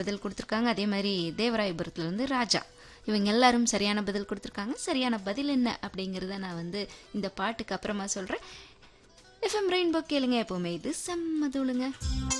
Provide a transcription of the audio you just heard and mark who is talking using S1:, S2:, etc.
S1: பதில் கொடுத்துருக்காங்க. அதே மாதிரி தேவராயபுரத்துலேருந்து ராஜா, இவங்க எல்லாரும் சரியான பதில் கொடுத்துருக்காங்க. சரியான பதில் என்ன அப்படிங்கிறத நான் இந்த பாட்டுக்கு அப்புறமா சொல்கிறேன். எஃப்எம் ரெயின்போ கேளுங்க, எப்போவுமே இது செம்மதுளுங்க.